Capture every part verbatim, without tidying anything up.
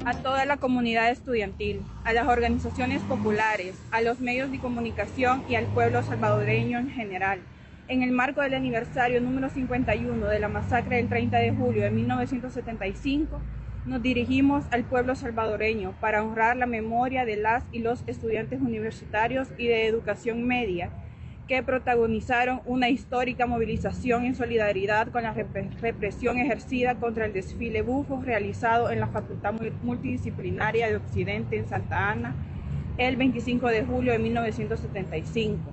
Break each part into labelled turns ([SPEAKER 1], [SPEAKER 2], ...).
[SPEAKER 1] a toda la comunidad estudiantil, a las organizaciones populares, a los medios de comunicación y al pueblo salvadoreño en general. En el marco del aniversario número cincuenta y uno de la masacre del treinta de julio de mil novecientos setenta y cinco, nos dirigimos al pueblo salvadoreño para honrar la memoria de las y los estudiantes universitarios y de educación media que protagonizaron una histórica movilización en solidaridad con la represión ejercida contra el desfile bufo realizado en la Facultad Multidisciplinaria de Occidente en Santa Ana el veinticinco de julio de mil novecientos setenta y cinco.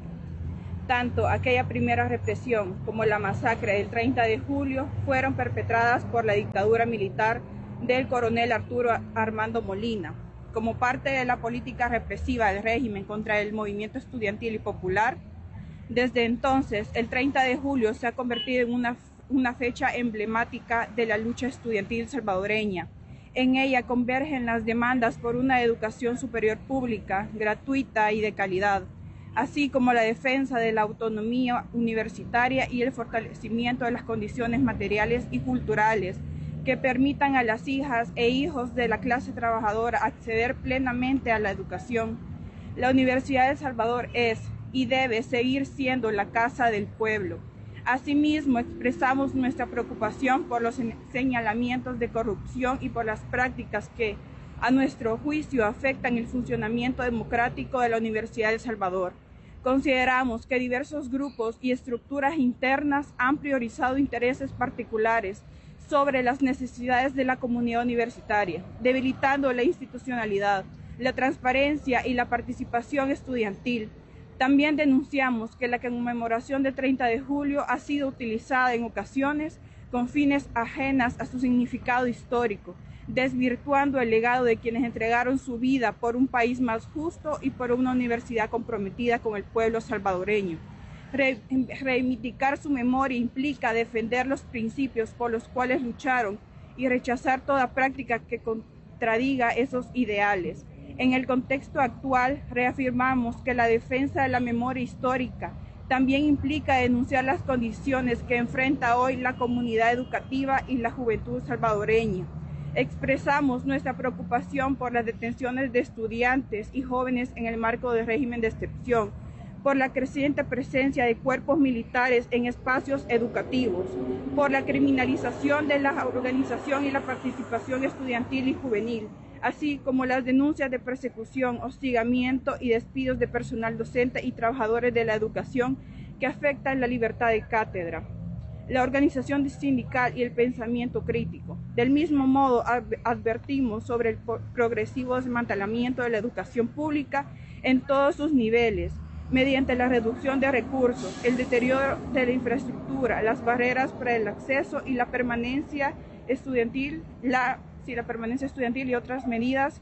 [SPEAKER 1] Tanto aquella primera represión como la masacre del treinta de julio fueron perpetradas por la dictadura militar del coronel Arturo Armando Molina. Como parte de la política represiva del régimen contra el movimiento estudiantil y popular, desde entonces, el treinta de julio se ha convertido en una, una fecha emblemática de la lucha estudiantil salvadoreña. En ella convergen las demandas por una educación superior pública, gratuita y de calidad, así como la defensa de la autonomía universitaria y el fortalecimiento de las condiciones materiales y culturales que permitan a las hijas e hijos de la clase trabajadora acceder plenamente a la educación. La Universidad de El Salvador es y debe seguir siendo la casa del pueblo. Asimismo, expresamos nuestra preocupación por los señalamientos de corrupción y por las prácticas que, a nuestro juicio, afectan el funcionamiento democrático de la Universidad de El Salvador. Consideramos que diversos grupos y estructuras internas han priorizado intereses particulares sobre las necesidades de la comunidad universitaria, debilitando la institucionalidad, la transparencia y la participación estudiantil. También denunciamos que la conmemoración del treinta de julio ha sido utilizada en ocasiones con fines ajenas a su significado histórico, desvirtuando el legado de quienes entregaron su vida por un país más justo y por una universidad comprometida con el pueblo salvadoreño. Re reivindicar su memoria implica defender los principios por los cuales lucharon y rechazar toda práctica que contradiga esos ideales. En el contexto actual, reafirmamos que la defensa de la memoria histórica también implica denunciar las condiciones que enfrenta hoy la comunidad educativa y la juventud salvadoreña. Expresamos nuestra preocupación por las detenciones de estudiantes y jóvenes en el marco del régimen de excepción, por la creciente presencia de cuerpos militares en espacios educativos, por la criminalización de la organización y la participación estudiantil y juvenil, así como las denuncias de persecución, hostigamiento y despidos de personal docente y trabajadores de la educación que afectan la libertad de cátedra, la organización sindical y el pensamiento crítico. Del mismo modo, advertimos sobre el progresivo desmantelamiento de la educación pública en todos sus niveles, mediante la reducción de recursos, el deterioro de la infraestructura, las barreras para el acceso y la permanencia estudiantil, la si la permanencia estudiantil y otras medidas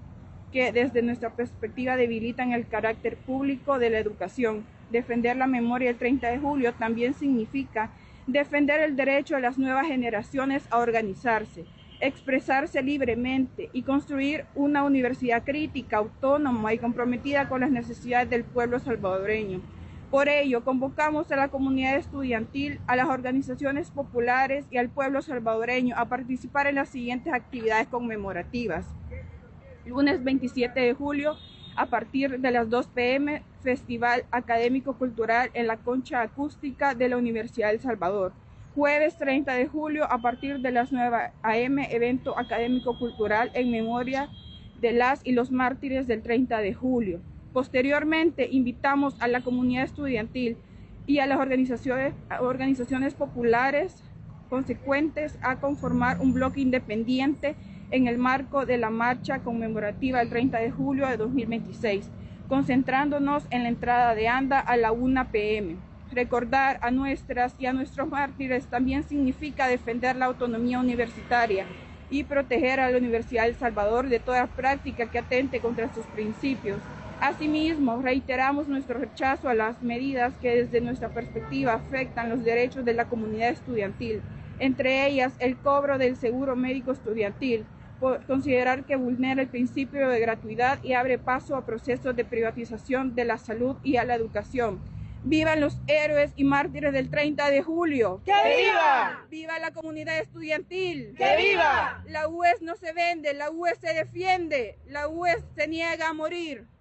[SPEAKER 1] que desde nuestra perspectiva debilitan el carácter público de la educación. Defender la memoria del treinta de julio también significa defender el derecho de las nuevas generaciones a organizarse, expresarse libremente y construir una universidad crítica, autónoma y comprometida con las necesidades del pueblo salvadoreño. Por ello, convocamos a la comunidad estudiantil, a las organizaciones populares y al pueblo salvadoreño a participar en las siguientes actividades conmemorativas. Lunes veintisiete de julio, a partir de las dos pe eme, Festival Académico Cultural en la Concha Acústica de la Universidad de El Salvador. Jueves treinta de julio, a partir de las nueve a eme, evento académico cultural en memoria de las y los mártires del treinta de julio. Posteriormente, invitamos a la comunidad estudiantil y a las organizaciones, organizaciones populares consecuentes a conformar un bloque independiente en el marco de la marcha conmemorativa del treinta de julio de dos mil veintiséis, concentrándonos en la entrada de Anda a la una pe eme. Recordar a nuestras y a nuestros mártires también significa defender la autonomía universitaria y proteger a la Universidad de El Salvador de toda práctica que atente contra sus principios. Asimismo, reiteramos nuestro rechazo a las medidas que desde nuestra perspectiva afectan los derechos de la comunidad estudiantil, entre ellas el cobro del seguro médico estudiantil, por considerar que vulnera el principio de gratuidad y abre paso a procesos de privatización de la salud y a la educación. Vivan los héroes y mártires del treinta de julio.
[SPEAKER 2] ¡Que viva!
[SPEAKER 1] Viva la comunidad estudiantil.
[SPEAKER 2] ¡Que viva!
[SPEAKER 1] La U E S no se vende, la U E S se defiende, la U E S se niega a morir.